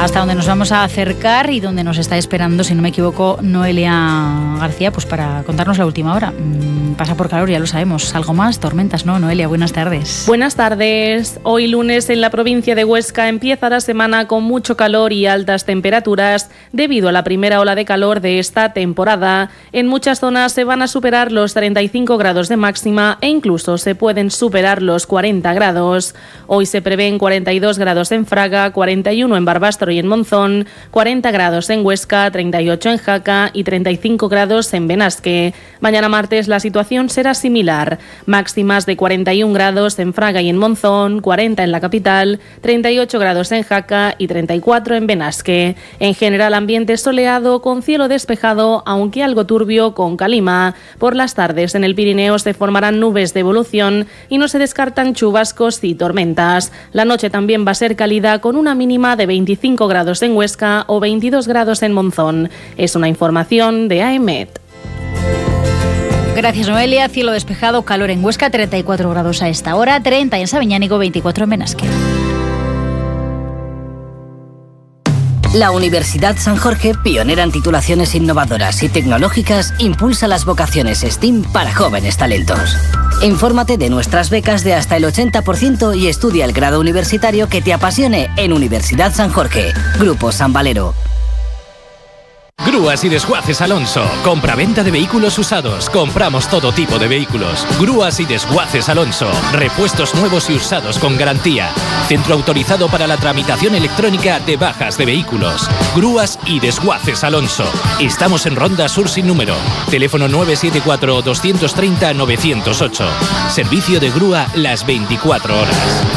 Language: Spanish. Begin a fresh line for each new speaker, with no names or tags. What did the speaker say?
hasta donde nos vamos a acercar y donde nos está esperando, si no me equivoco, Noelia García, pues para contarnos la última hora. Pasa por calor, ya lo sabemos. ¿Algo más? Tormentas, ¿no? Noelia, buenas tardes.
Buenas tardes. Hoy lunes en la provincia de Huesca empieza la semana con mucho calor y altas temperaturas debido a la primera ola de calor de esta temporada. En muchas zonas se van a superar los 35 grados de máxima e incluso se pueden superar los 40 grados. Hoy se prevén 42 grados en Fraga, 41 en Barbastro y en Monzón, 40 grados en Huesca, 38 en Jaca y 35 grados en Benasque. Mañana martes la situación será similar. Máximas de 41 grados en Fraga y en Monzón, 40 en la capital, 38 grados en Jaca y 34 en Benasque. En general ambiente soleado con cielo despejado, aunque algo turbio con calima. Por las tardes en el Pirineo se formarán nubes de evolución y no se descartan chubascos y tormentas. La noche también va a ser cálida con una mínima de 25 grados en Huesca o 22 grados en Monzón. Es una información de AEMET.
Gracias, Noelia. Cielo despejado, calor en Huesca, 34 grados a esta hora, 30 en Sabiñánigo, 24 en Benasque.
La Universidad San Jorge, pionera en titulaciones innovadoras y tecnológicas, impulsa las vocaciones STEAM para jóvenes talentos. Infórmate de nuestras becas de hasta el 80% y estudia el grado universitario que te apasione en Universidad San Jorge. Grupo San Valero.
Grúas y Desguaces Alonso. Compra-venta de vehículos usados. Compramos todo tipo de vehículos. Grúas y Desguaces Alonso. Repuestos nuevos y usados con garantía. Centro autorizado para la tramitación electrónica de bajas de vehículos. Grúas y Desguaces Alonso. Estamos en Ronda Sur sin número. Teléfono 974 230 908. Servicio de grúa las 24 horas.